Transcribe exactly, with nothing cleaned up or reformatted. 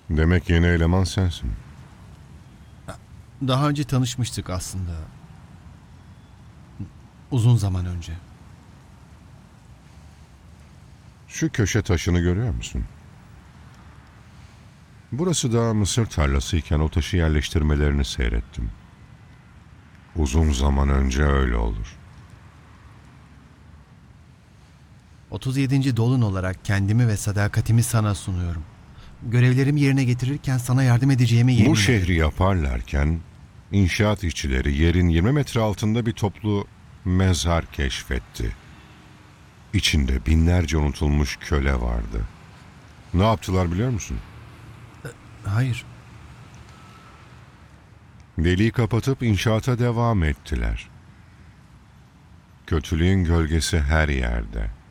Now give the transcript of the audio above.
Demek yeni eleman sensin. Daha önce tanışmıştık aslında. Uzun zaman önce. Şu köşe taşını görüyor musun? Burası da mısır tarlasıyken o taşı yerleştirmelerini seyrettim. Uzun zaman önce öyle olur. otuz yedinci dolun olarak kendimi ve sadakatimi sana sunuyorum. Görevlerimi yerine getirirken sana yardım edeceğime yemin Bu ederim. şehri yaparlarken inşaat işçileri yerin yirmi metre altında bir toplu mezar keşfetti. İçinde binlerce unutulmuş köle vardı. Ne yaptılar biliyor musun? Hayır. Deliği kapatıp inşaata devam ettiler. Kötülüğün gölgesi her yerde.